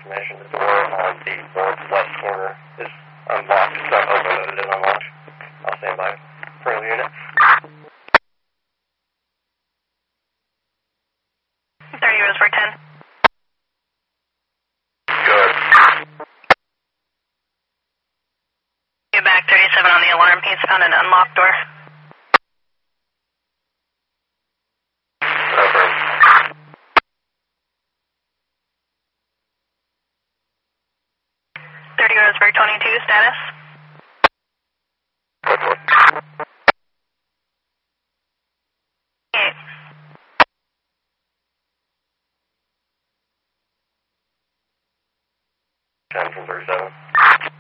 confirmation the door on the northwest corner is unlocked. It's not open, but it is unlocked. I'll stand by for the unit. 30 Roseburg 10. Good. Get back 37 on the alarm. He's found an unlocked door. Over. 30 Roseburg 22, status?